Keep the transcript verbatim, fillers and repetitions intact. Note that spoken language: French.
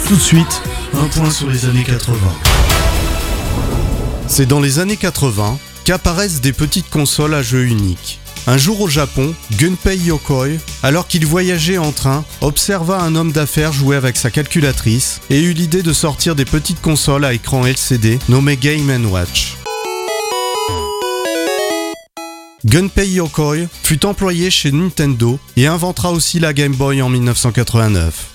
Tout de suite, un point sur les années quatre-vingts. C'est dans les années quatre-vingts qu'apparaissent des petites consoles à jeux uniques. Un jour au Japon, Gunpei Yokoi, alors qu'il voyageait en train, observa un homme d'affaires jouer avec sa calculatrice et eut l'idée de sortir des petites consoles à écran L C D nommées Game and Watch. Gunpei Yokoi fut employé chez Nintendo et inventera aussi la Game Boy en dix-neuf cent quatre-vingt-neuf.